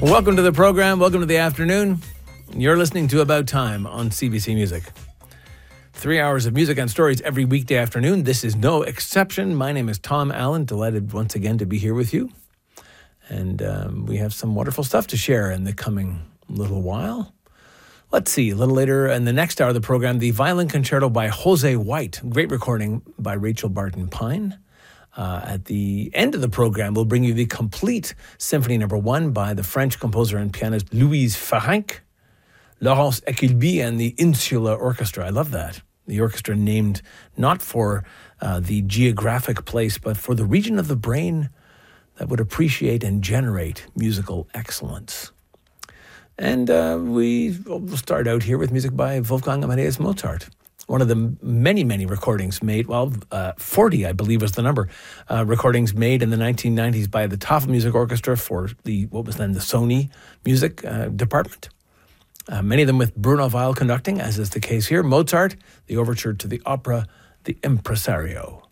Welcome to the program. Welcome to the afternoon. You're listening to About Time on CBC Music. 3 hours of music and stories every weekday afternoon. This is no exception. My name is Tom Allen. Delighted once again to be here with you. And we have some wonderful stuff to share in the coming little while. Let's see, a little later in the next hour of the program, the Violin Concerto by Jose White. Great recording by Rachel Barton Pine. At the end of the program, we'll bring you the complete Symphony No. 1 by the French composer and pianist Louise Farinck, Laurence Equilby, and the Insula Orchestra. I love that. The orchestra named not for the geographic place, but for the region of the brain that would appreciate and generate musical excellence. And we will start out here with music by Wolfgang Amadeus Mozart. One of the many, many recordings made, 40, I believe was the number, recordings made in the 1990s by the Tafel Music Orchestra for what was then the Sony Music Department. Many of them with Bruno Weil conducting, as is the case here. Mozart, the overture to the opera, The Impresario.